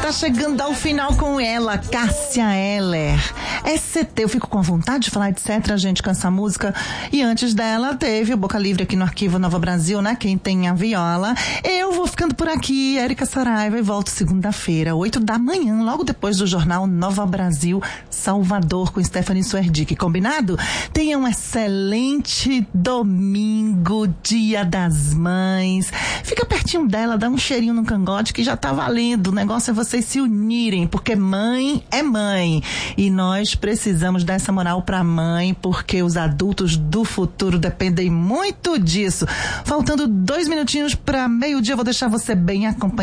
tá chegando ao final com ela, Cássia Eller. SCT, eu fico com vontade de falar etc, a gente com essa música. E antes dela, teve o Boca Livre aqui no Arquivo Nova Brasil, né? Quem tem a viola. Eu vou ficando por aqui, Érica Saraiva, e volto segunda-feira, 8 da manhã, logo depois do jornal Nova Brasil, Salvador, com Stephanie Suerdick. Combinado? Tenha um excelente domingo, Dia das Mães. Fica pertinho dela, dá um cheirinho no cangote que já tá valendo. O negócio é vocês se unirem, porque mãe é mãe. E nós precisamos dessa moral pra mãe, porque os adultos do futuro dependem muito disso. Faltando 2 minutinhos pra meio-dia, eu vou deixar você bem acompanhado.